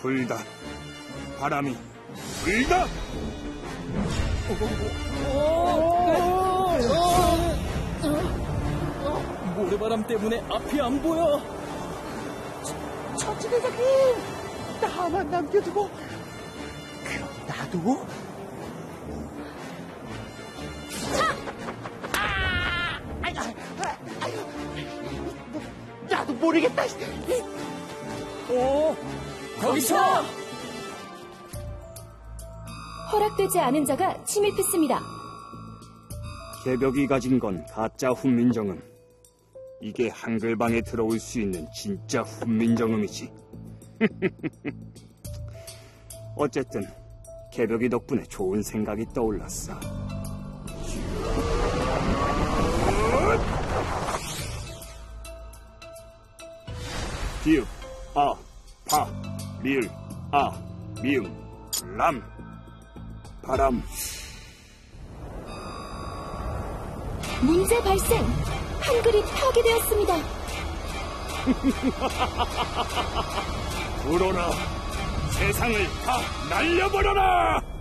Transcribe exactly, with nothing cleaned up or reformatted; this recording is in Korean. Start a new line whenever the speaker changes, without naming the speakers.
불다. 바람이 불다.
모래바람 때문에 앞이 안 보여.
천지 대장님, 나만 남겨두고 그럼 나도? 아! 아유, 아유, 나도 모르겠다.
오, 거기서!
허락되지 않은 자가 침입했습니다.
개벽이 가진 건 가짜 훈민정음. 이게 한글방에 들어올 수 있는 진짜 훈민정음이지. 어쨌든 개벽이 덕분에 좋은 생각이 떠올랐어. 비읍, 아, 파, 미을, 아, 미음, 람, 바람.
문제 발생! 한글이 파괴되었습니다.
불어라! 세상을 다 날려버려라!